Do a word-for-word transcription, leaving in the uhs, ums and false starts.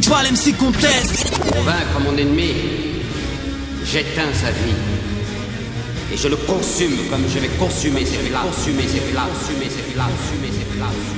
pas, l'M C conteste. Pour vaincre mon ennemi, j'éteins sa vie. Et je le consume comme je vais consumer ses flammes. Consumer ses flammes. Consumer ses flammes. Consumer ses flammes.